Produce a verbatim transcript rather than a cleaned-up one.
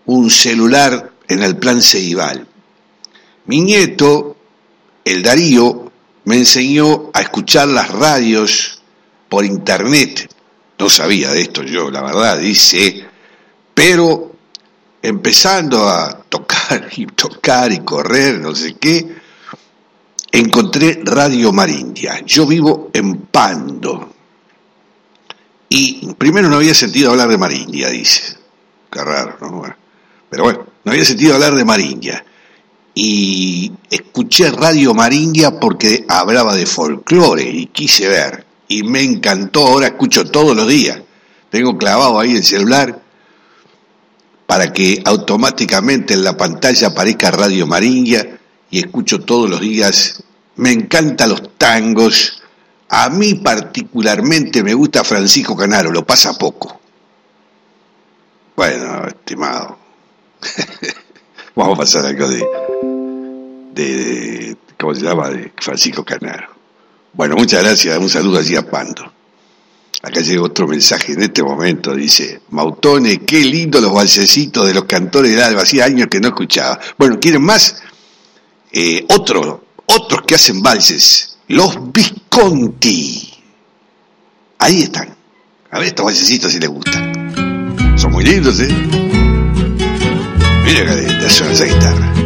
un celular en el plan Ceibal. Mi nieto, el Darío, me enseñó a escuchar las radios por internet. No sabía de esto yo, la verdad, dice, pero empezando a tocar y tocar y correr, no sé qué, encontré Radio Marindia. Yo vivo en Pando. Y primero no había sentido hablar de Marindia, dice. Qué raro, ¿no? Bueno, pero bueno, no había sentido hablar de Marindia. Y escuché Radio Marindia porque hablaba de folclore y quise ver. Y me encantó, ahora escucho todos los días. Tengo clavado ahí el celular para que automáticamente en la pantalla aparezca Radio Marindia y escucho todos los días. Me encantan los tangos. A mí particularmente me gusta Francisco Canaro, lo pasa poco. Bueno, estimado, vamos a pasar algo de, de, de, ¿cómo se llama? De Francisco Canaro. Bueno, muchas gracias, un saludo allí a Pando. Acá llega otro mensaje en este momento, dice, Mautone, qué lindo los balsecitos de los cantores de Alba, hacía años que no escuchaba. Bueno, ¿quieren más? Eh, otro, otros que hacen valses, los Visconti. Ahí están. A ver estos balsecitos si les gustan. Son muy lindos, ¿eh? Mira que suena esa guitarra.